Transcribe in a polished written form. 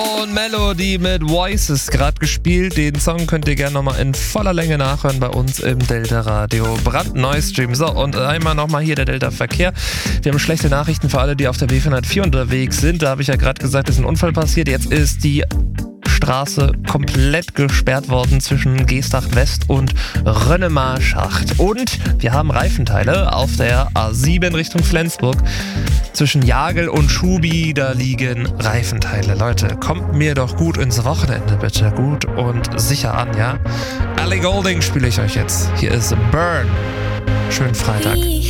Und Melody mit Voices gerade gespielt. Den Song könnt ihr gerne nochmal in voller Länge nachhören bei uns im Delta Radio. Brandneues Stream. So, und einmal nochmal hier der Delta Verkehr. Wir haben schlechte Nachrichten für alle, die auf der B404 unterwegs sind. Da habe ich ja gerade gesagt, ist ein Unfall passiert. Jetzt ist die Straße komplett gesperrt worden zwischen Geesthacht West und Rönnemar-Schacht. Und wir haben Reifenteile auf der A7 Richtung Flensburg. Zwischen Jagel und Schubi, da liegen Reifenteile. Leute, kommt mir doch gut ins Wochenende, bitte. Gut und sicher an, ja? Ellie Goulding spiele ich euch jetzt. Hier ist Burn. Schönen Freitag.